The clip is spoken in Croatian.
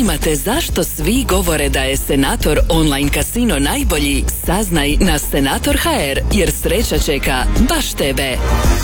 zanimate zašto svi govore da je Senator online kasino najbolji? Saznaj na Senator HR, jer sreća čeka baš tebe.